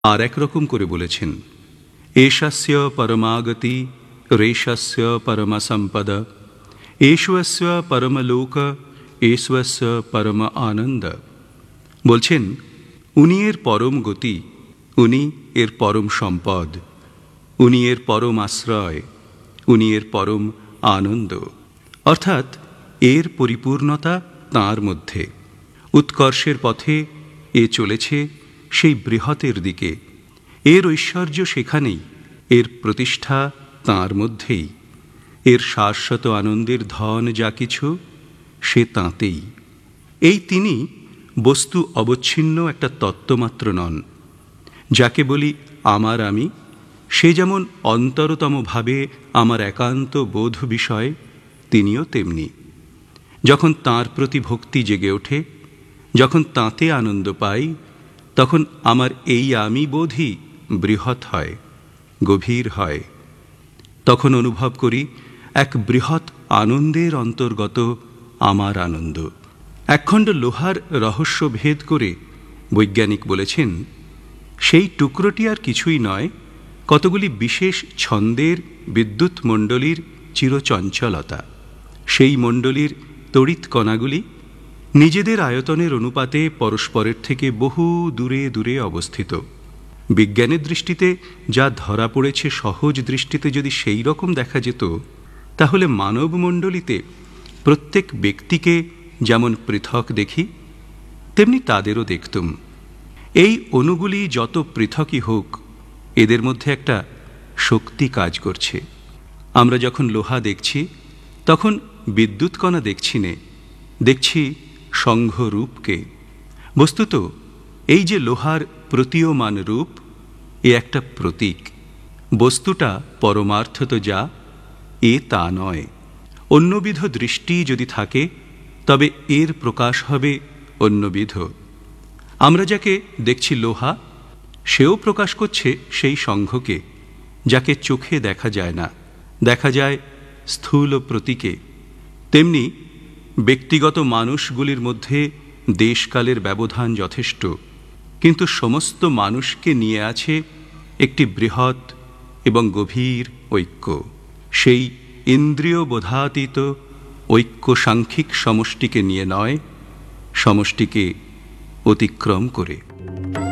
আর একরকম করে বলেছেন, এষস্য পরমাগতি রেষস্য পরমসম্পদ এষস্য পরমলোক এষস্য পরম আনন্দ। বলছেন, উনি এর পরম গতি, উনি এর পরম সম্পদ, উনি এর পরম আশ্রয়, উনি এর পরম আনন্দ। অর্থাৎ এর পরিপূর্ণতা তাঁর মধ্যে। উৎকর্ষের পথে এ চলেছে সেই বৃহতের দিকে। এর ঐশ্বর্য সেখানেই, এর প্রতিষ্ঠা তাঁর মধ্যেই। এর শাশ্বত আনন্দের ধন যা কিছু সে তাঁতেই। এই তিনি বস্তু অবচ্ছিন্ন একটা তত্ত্বমাত্র নন। যাকে বলি আমার আমি, সে যেমন অন্তরতমভাবে আমার একান্ত বোধ বিষয়, তিনিও তেমনি। যখন তাঁর প্রতি ভক্তি জেগে ওঠে, যখন তাঁতে আনন্দ পাই, তখন আমার এই আমি বোধই বৃহৎ হয়, গভীর হয়। তখন অনুভব করি এক বৃহৎ আনন্দের অন্তর্গত আমার আনন্দ। একখণ্ড লোহার রহস্য ভেদ করে বৈজ্ঞানিক বলেছেন, সেই টুকরোটি আর কিছুই নয়, কতগুলি বিশেষ ছন্দের বিদ্যুৎ মণ্ডলীর চিরচঞ্চলতা। সেই মণ্ডলীর তড়িৎ কণাগুলি নিজেদের আয়তনের অনুপাতে পরস্পরের থেকে বহু দূরে দূরে অবস্থিত। বিজ্ঞানের দৃষ্টিতে যা ধরা পড়েছে, সহজ দৃষ্টিতে যদি সেই রকম দেখা যেত, তাহলে মানবমণ্ডলীতে প্রত্যেক ব্যক্তিকে যেমন পৃথক দেখি, তেমনি তাদেরও দেখতুম। এই অণুগুলি যত পৃথকই হোক, এদের মধ্যে একটা শক্তি কাজ করছে। আমরা যখন লোহা দেখছি, তখন বিদ্যুৎ কণা দেখছি নে, দেখছি সংঘরূপকে। বস্তুত এই যে লোহার প্রতীয়মান রূপ, এ একটা প্রতীক। বস্তুটা পরমার্থত যা, এ তা নয়। অন্যবিধ দৃষ্টি যদি থাকে, তবে এর প্রকাশ হবে অন্যবিধ। আমরা যাকে দেখছি লোহা, সেও প্রকাশ করছে সেই সংঘকে, যাকে চোখে দেখা যায় না, দেখা যায় স্থূল প্রতীকে। তেমনি ব্যক্তিগত মানুষগুলির মধ্যে দেশকালের ব্যবধান যথেষ্ট, কিন্তু সমস্ত মানুষকে নিয়ে আছে একটি বৃহৎ এবং গভীর ঐক্য। সেই ইন্দ্রিয় বোধাতীত ঐক্য সাংখ্যিক সমষ্টিকে নিয়ে নয়, সমষ্টিকে অতিক্রম করে।